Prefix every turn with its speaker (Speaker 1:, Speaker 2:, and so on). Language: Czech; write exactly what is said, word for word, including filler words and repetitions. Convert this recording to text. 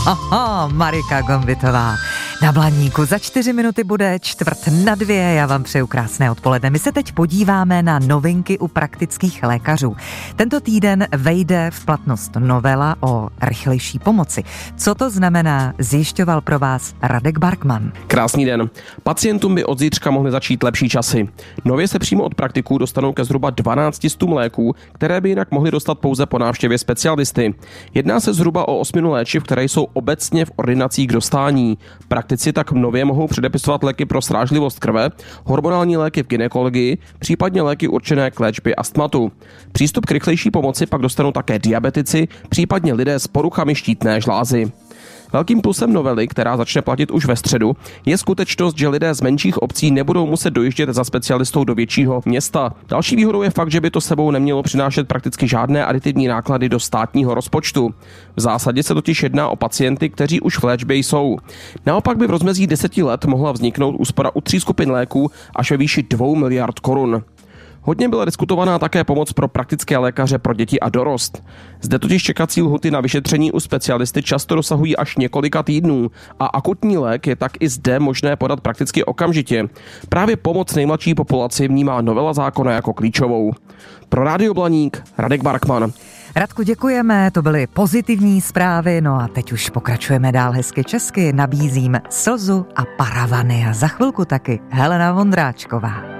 Speaker 1: Aha, Marika Gombitová. Na Blaníku za čtyři minuty bude čtvrt na dvě. Já vám přeju krásné odpoledne. My se teď podíváme na novinky u praktických lékařů. Tento týden vejde v platnost novela o rychlejší pomoci. Co to znamená, zjišťoval pro vás Radek Barkman.
Speaker 2: Krásný den. Pacientům by od zítřka mohly začít lepší časy. Nově se přímo od praktiků dostanou ke zhruba dvanácti stům léků, které by jinak mohli dostat pouze po návštěvě specialisty. Jedná se zhruba o osminu léčiv, které jsou obecně v ordinacích k dostání. Praktici tak nově mohou předepisovat léky pro srážlivost krve, hormonální léky v gynekologii, případně léky určené k léčbě astmatu. Přístup k rychlejší pomoci pak dostanou také diabetici, případně lidé s poruchami štítné žlázy. Velkým plusem novely, která začne platit už ve středu, je skutečnost, že lidé z menších obcí nebudou muset dojíždět za specialistou do většího města. Další výhodou je fakt, že by to sebou nemělo přinášet prakticky žádné aditivní náklady do státního rozpočtu. V zásadě se totiž jedná o pacienty, kteří už v léčbě jsou. Naopak by v rozmezí deseti let mohla vzniknout úspora u tří skupin léků až ve výši dvou miliard korun. Hodně byla diskutovaná také pomoc pro praktické lékaře pro děti a dorost. Zde totiž čekací lhuty na vyšetření u specialisty často dosahují až několika týdnů a akutní lék je tak i zde možné podat prakticky okamžitě. Právě pomoc nejmladší populaci vnímá novela zákona jako klíčovou. Pro Rádio Blaník Radek Barkman.
Speaker 1: Radku, děkujeme, to byly pozitivní zprávy, no a teď už pokračujeme dál hezky česky. Nabízím Slzu a paravany a za chvilku taky Helena Vondráčková.